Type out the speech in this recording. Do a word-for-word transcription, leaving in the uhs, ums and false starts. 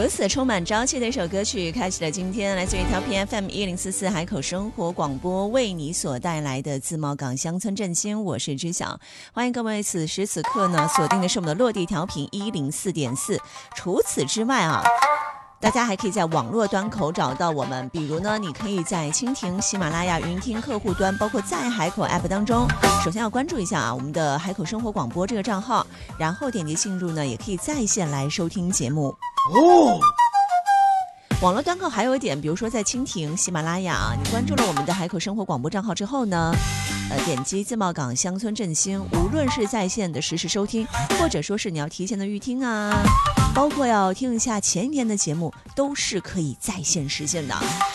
如此充满朝气的一首歌曲，开启了今天来自于调频 F M 一零四四海口生活广播为你所带来的自贸港乡村振兴。我是知晓，欢迎各位此时此刻呢锁定的是我们的落地调频一零四点四。除此之外啊，大家还可以在网络端口找到我们，比如呢，你可以在蜻蜓、喜马拉雅、云听客户端，包括在海口 App 当中，首先要关注一下啊我们的海口生活广播这个账号，然后点击进入呢，也可以在线来收听节目哦。网络端口还有一点，比如说在蜻蜓、喜马拉雅，你关注了我们的海口生活广播账号之后呢，呃，点击自贸港乡村振兴，无论是在线的实时收听，或者说是你要提前的预听啊，包括要听一下前一天的节目，都是可以在线实现的。